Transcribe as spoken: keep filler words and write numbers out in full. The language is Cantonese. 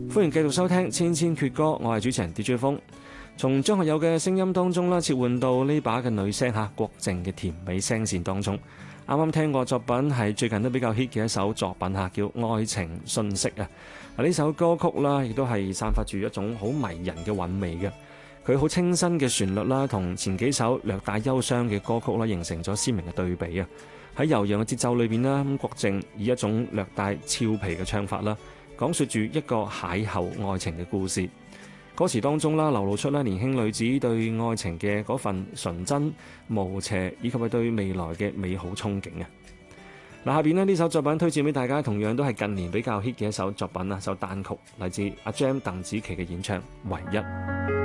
歡迎繼續收聽《千千闕歌》，我係主持人 D J 風。從張學友嘅聲音當中啦，切換到呢把嘅女聲嚇郭靜嘅甜美聲線當中。啱啱聽過作品係最近都比較 hit 嘅一首作品嚇，叫《愛情訊息》啊。嗱，呢首歌曲啦，亦都係散發住一種好迷人嘅韻味嘅。佢好清新嘅旋律啦，同前幾首略帶憂傷嘅歌曲啦，形成咗鮮明嘅對比啊。喺悠揚嘅節奏裏邊啦，咁郭靜以一種略帶俏皮嘅唱法啦，講述住一個邂逅愛情嘅故事。歌詞當中啦，流露出咧年輕女子對愛情嘅嗰份純真無邪，以及係對未來嘅美好憧憬啊！嗱，下邊咧呢首作品推薦俾大家，同樣都係近年比較 hit 嘅一首作品啊，首單曲嚟自阿 Jam 鄧紫棋嘅演唱《唯一》。